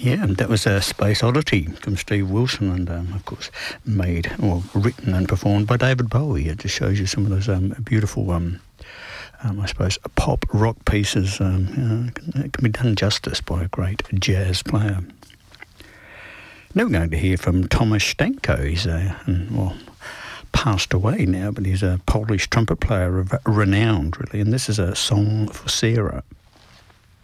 Yeah, and that was a Space Oddity from Steve Wilson, and of course made or written and performed by David Bowie. It just shows you some of those beautiful, I suppose, pop rock pieces. It can be done justice by a great jazz player. Now we're going to hear from Tomasz Stanko. He's passed away now, but he's a Polish trumpet player, renowned really, and this is a song for Sarah.